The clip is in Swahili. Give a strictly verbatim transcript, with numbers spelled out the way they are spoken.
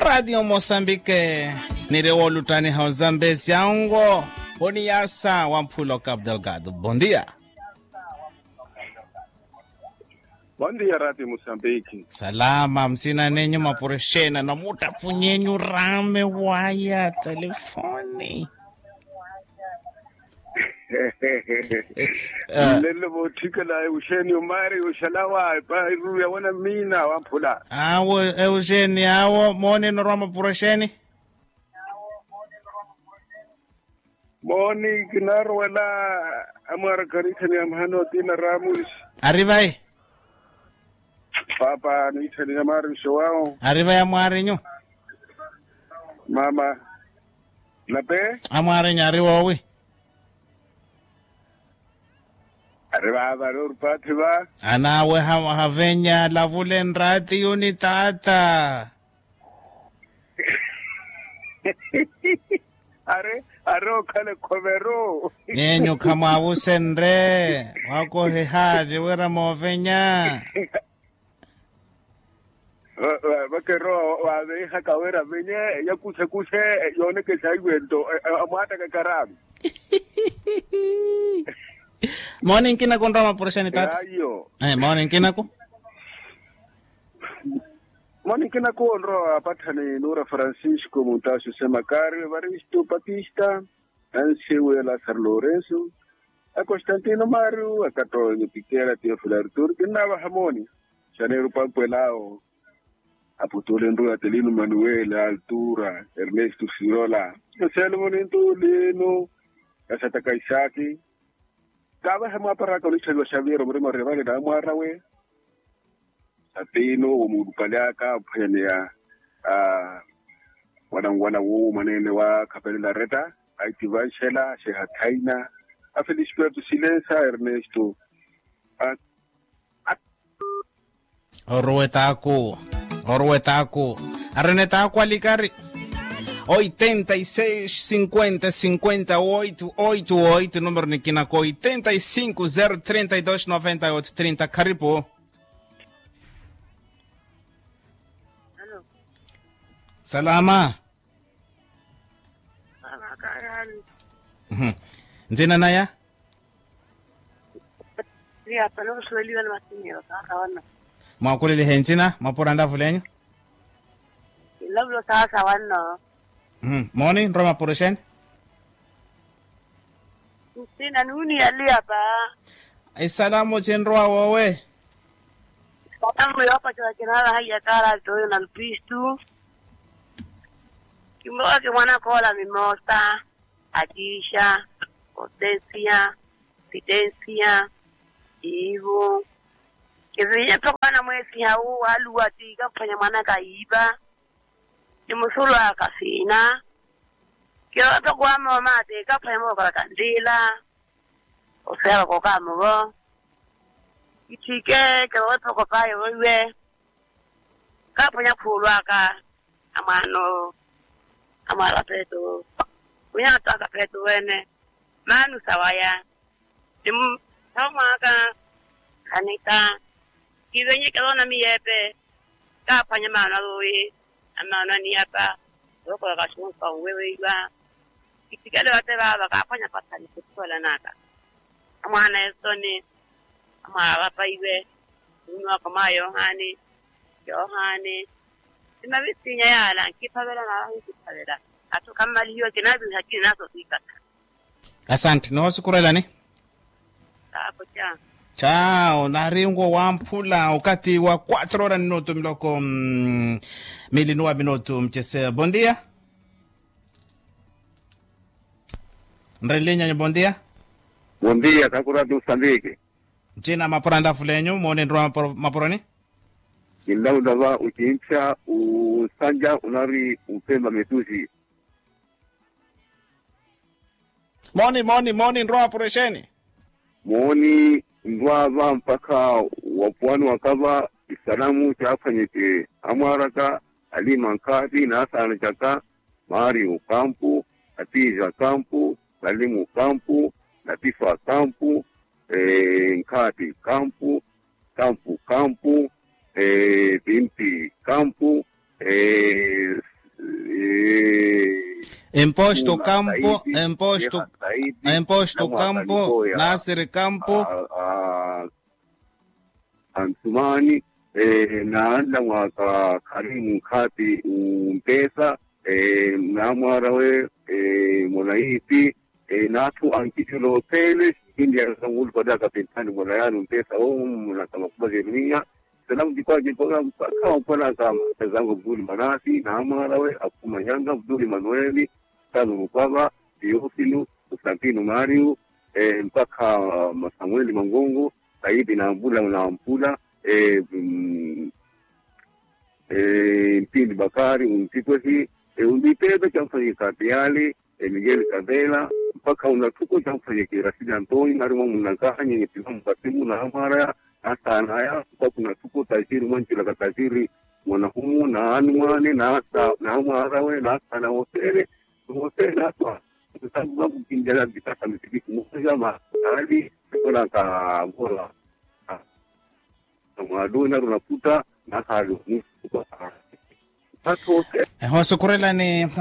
Radio Mozambique Nireo Lutani Hauzambesi yango Boni yasa Wampulo Cabo Delgado. Bom dia. Bom dia, Radio Mozambique. Salama, msina nenyu mapureshena na muta punyenyu rame waya telefoni. Lele botika la Eugênio Mari ushalawa pa ruya wana mina wampula. Awo Eugênio awo mone no rama puresheni. Moni kinaro wala amara karitani amhano tina ramus. Arrivai. Papa ni tani amari shawao. Arrivai amari nyo. Mama. Lape? Amari nya arriva we. Arriva valor patriva. Anawe ha havenya lavulen rati unitata. Are aro kale kovero. Nenyo kama usenre wako hehaje wera movenya. Bakero wa de hakawera venye ya kuse kuse yone ke saigwento amata ka karamu. Morning kina ko ndama portion tata. Ayo. Eh morning kina ko. Morning kina ko ro apathani Nura Francisco Montasu Semakari Varisto Patista Ansiwela San Lorenzo a Constantino Maru a Catonio Piquera Teofilo Artur kinaba hamoni Chanero Pampelao a Putolendo Atelino Manuel Altura Ernesto Fiola Selmonento Leno Casata Kaisaki Kaba hama para con Luis Xavier Moreno Rivale da Muarrawe Atino Umukaliaka Penia a Wanangwana Wu Manene wa Capella Reta Aitivan Shela Shehataina a Felicito Silenza Ernesto Orwetaku Orwetaku Arenetaku Alicari oitenta e seis, cinquenta, cinquenta e oito, oitenta e oito, número Nikinako oitenta e cinco, zero trinta e dois, noventa e oito, trinta, Karibu. Hello. Salama. Salama karani. Mhm. Nzina naya? Ria palo sweli wal matinyo saka wana. Mwakulili henzina, mapuranda fulenyo? Lablo saka wana. Mhm. Moni, Roma Purushen? Sina nuni alia pa. Isalamu chenroa wawe. Patangu yopa cha kinala haya kara toyo na Kristo. Kimboa ke mwana kola mimosta, Akisha, Otesia, Fidencia, Ivo. Kiziye tokana mwezi hau alu atika kufanya mwana kaiba. Nimusulu akafina. Kyo tokwa mama atika kufanya mwana kandila. Osera koka mwa. Ichike kyo tokwa payo wewe. Kafanya kulwaka amano amala peto. Kunya taka peto wene. Manu sawaya. Dim tawaka kanita. Kizenye kalona miyepe. Kafanya mana loe. Amana ni hapa. Wako wakashunka wewe iwa. Kitikale wate baba kafanya patani kutola naka. Amana esoni. Amara wapa iwe. Unwa kama Yohane. Yohane. Sima visinya yala. Kipavela na rahi kipavela. Ato kama liyo kinazi hakini naso sikata. Asante, no sukurelani? Tako cha. Chao, naringo wampula wakati wa quattro ora minuto miloko mm, milinua minuto mchese. Bom dia. Nrelinya bom dia. Bom dia, Takura do Mozambique. Jina mapuranda fulenyo, mwone ndruwa mapuroni? Ilau dawa ukiincha usanja unari upemba metuzi. Moni, moni, moni ndruwa mapuresheni. Mwoni ndwava mpaka wapwani wakava isalamu chafanyike amwaraka alimankati na asana chaka Mario Kampu, Atija Kampu, Lalimu Kampu, Latifa Kampu, eh, Nkati Kampu, Kampu Kampu, eh, Binti Kampu, eh, Imposto Campo, Imposto, Imposto Campo, Nasir Campo, Ansumani, na mwaka Karimu Kati Mpesa, na mwarawe Monaipi, na tu ankitulo hoteles, India Sangul pada kapitani Monayan Mpesa, o muna kama kubwa dunia. Salamu dikwaje program kama pala kama zangu Abdul Manasi na mwarawe Akumanyanga Abdul Manueli, Tano Mkwaba, Teofilu, Constantino Mario, mpaka Samuel Mangongo, Saidi na Mbula na Mpula, eh eh Mpindi Bakari Untipwesi, Undipebe chamfanye Katiali, Miguel Cadela, mpaka unatuko chamfanye Kirasidi Antoni, Naruma Munakanya Nyepizamu Kasimu na Amara, hata anaya kwa kunatuko tajiri Mwanchila katajiri Mwanahumu na Anuane na hata na Amarawe na hata na hotele, hotele hata sababu kinjala bitaka msiki mmoja mahali kuna ka bora mwadona unakuta na hali ni kwa Hosukurela ni